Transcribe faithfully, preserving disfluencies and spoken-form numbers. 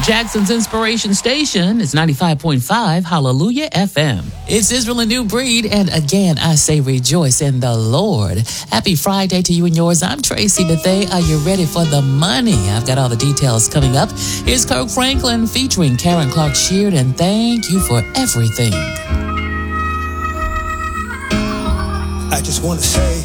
Jackson's Inspiration Station is ninety-five point five Hallelujah F M. It's Israel a New Breed, and again, I say rejoice in the Lord. Happy Friday to you and yours. I'm Tracy Bethea. Are you ready for the money? I've got all the details coming up. Here's Kirk Franklin featuring Karen Clark Sheard, and thank you for everything. I just want to say